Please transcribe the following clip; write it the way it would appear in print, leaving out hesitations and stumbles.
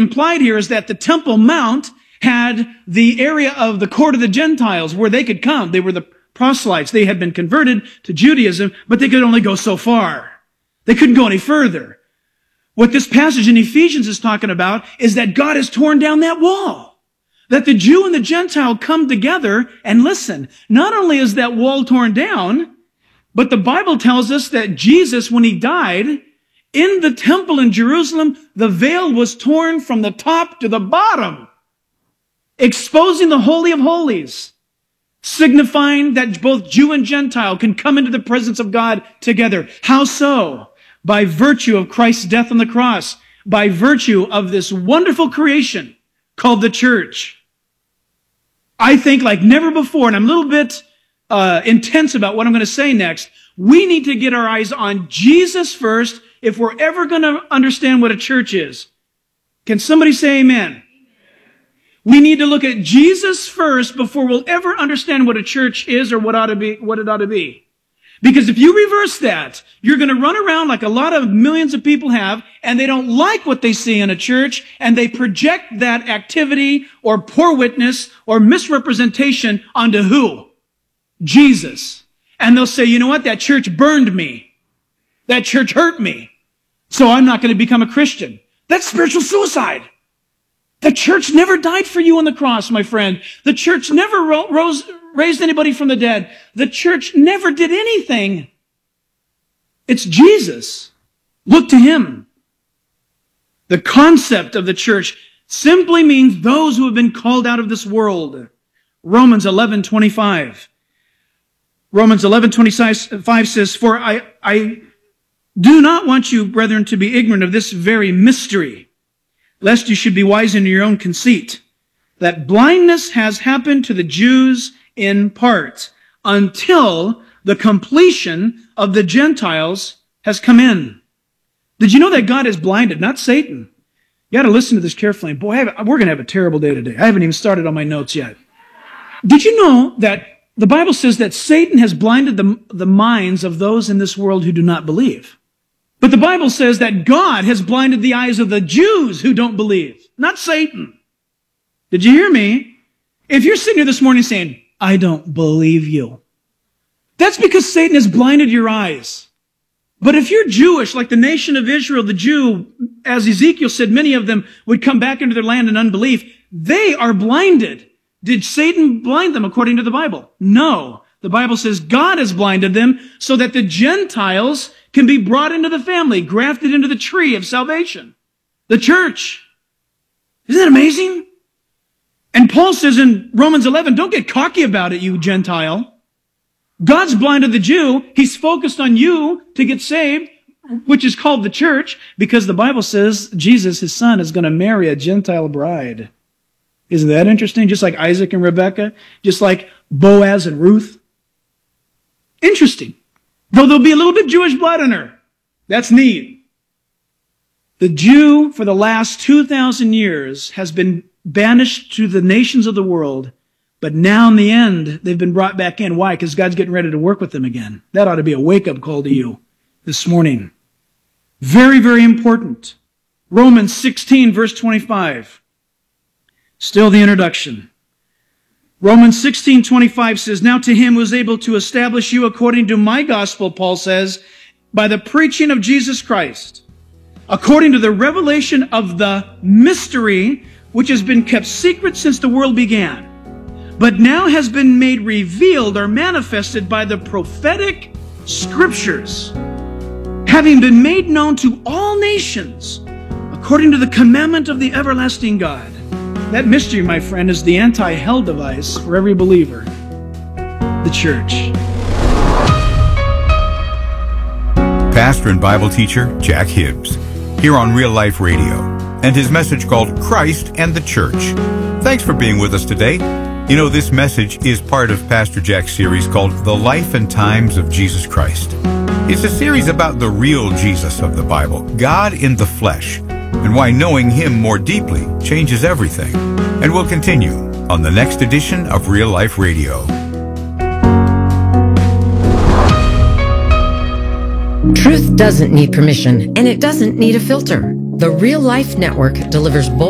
implied here is that the Temple Mount had the area of the court of the Gentiles where they could come. They were the proselytes. They had been converted to Judaism, but they could only go so far. They couldn't go any further. What this passage in Ephesians is talking about is that God has torn down that wall. That the Jew and the Gentile come together, and listen, not only is that wall torn down, but the Bible tells us that Jesus, when he died, in the temple in Jerusalem, the veil was torn from the top to the bottom, exposing the Holy of Holies, signifying that both Jew and Gentile can come into the presence of God together. How so? By virtue of Christ's death on the cross, by virtue of this wonderful creation called the church. I think like never before, and I'm a little bit intense about what I'm going to say next, we need to get our eyes on Jesus first if we're ever going to understand what a church is. Can somebody say amen? We need to look at Jesus first before we'll ever understand what a church is or what it ought to be. Because if you reverse that, you're going to run around like a lot of millions of people have, and they don't like what they see in a church, and they project that activity or poor witness or misrepresentation onto who? Jesus. And they'll say, you know what? That church burned me. That church hurt me. So I'm not going to become a Christian. That's spiritual suicide. The church never died for you on the cross, my friend. The church never raised anybody from the dead. The church never did anything. It's Jesus. Look to him. The concept of the church simply means those who have been called out of this world. Romans 11:25. Romans 11:25 says, "For I do not want you, brethren, to be ignorant of this very mystery, lest you should be wise in your own conceit, that blindness has happened to the Jews in part, until the completion of the Gentiles has come in." Did you know that God is blinded, not Satan? You got to listen to this carefully. Boy, we're going to have a terrible day today. I haven't even started on my notes yet. Did you know that the Bible says that Satan has blinded the minds of those in this world who do not believe? But the Bible says that God has blinded the eyes of the Jews who don't believe, not Satan. Did you hear me? If you're sitting here this morning saying, I don't believe you, that's because Satan has blinded your eyes. But if you're Jewish, like the nation of Israel, the Jew, as Ezekiel said, many of them would come back into their land in unbelief. They are blinded. Did Satan blind them according to the Bible? No. The Bible says God has blinded them so that the Gentiles can be brought into the family, grafted into the tree of salvation, the church. Isn't that amazing? And Paul says in Romans 11, don't get cocky about it, you Gentile. God's blinded the Jew. He's focused on you to get saved, which is called the church, because the Bible says Jesus, his son, is going to marry a Gentile bride. Isn't that interesting? Just like Isaac and Rebekah, just like Boaz and Ruth. Interesting. Though there'll be a little bit Jewish blood in her. That's neat. The Jew for the last 2,000 years has been banished to the nations of the world, but now in the end, they've been brought back in. Why? Because God's getting ready to work with them again. That ought to be a wake-up call to you this morning. Very, very important. Romans 16, verse 25. Still the introduction. Romans 16:25 says, "Now to him who is able to establish you according to my gospel," Paul says, "by the preaching of Jesus Christ, according to the revelation of the mystery which has been kept secret since the world began, but now has been made revealed or manifested by the prophetic scriptures, having been made known to all nations, according to the commandment of the everlasting God." That mystery, my friend, is the anti-hell device for every believer, the church. Pastor and Bible teacher Jack Hibbs, here on Real Life Radio, and his message called Christ and the Church. Thanks for being with us today. You know, this message is part of Pastor Jack's series called The Life and Times of Jesus Christ. It's a series about the real Jesus of the Bible, God in the flesh, and why knowing him more deeply changes everything. And we'll continue on the next edition of Real Life Radio. Truth doesn't need permission, and it doesn't need a filter. The Real Life Network delivers bold